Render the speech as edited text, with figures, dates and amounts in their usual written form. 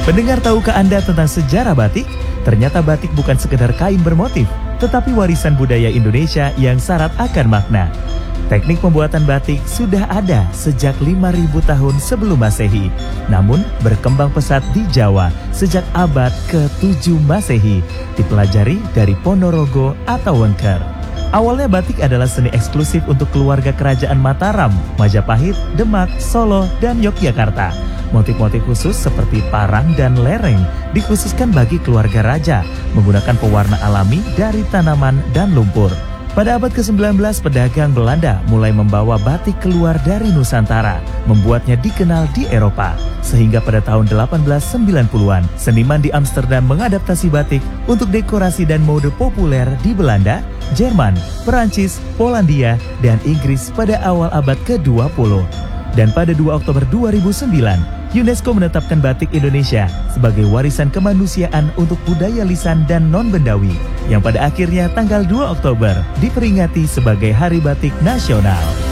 Pendengar, tahukah Anda tentang sejarah batik? Ternyata batik bukan sekedar kain bermotif, tetapi warisan budaya Indonesia yang syarat akan makna. Teknik pembuatan batik sudah ada sejak 5.000 tahun sebelum Masehi, namun berkembang pesat di Jawa sejak abad ke-7 Masehi, dipelajari dari Ponorogo atau Wengker. Awalnya batik adalah seni eksklusif untuk keluarga kerajaan Mataram, Majapahit, Demak, Solo, dan Yogyakarta. Motif-motif khusus seperti parang dan lereng dikhususkan bagi keluarga raja, menggunakan pewarna alami dari tanaman dan lumpur. Pada abad ke-19, pedagang Belanda mulai membawa batik keluar dari Nusantara, membuatnya dikenal di Eropa. Sehingga pada tahun 1890-an, seniman di Amsterdam mengadaptasi batik untuk dekorasi dan mode populer di Belanda, Jerman, Perancis, Polandia, dan Inggris pada awal abad ke-20. Dan pada 2 Oktober 2009, UNESCO menetapkan batik Indonesia sebagai warisan kemanusiaan untuk budaya lisan dan non-bendawi, yang pada akhirnya tanggal 2 Oktober diperingati sebagai Hari Batik Nasional.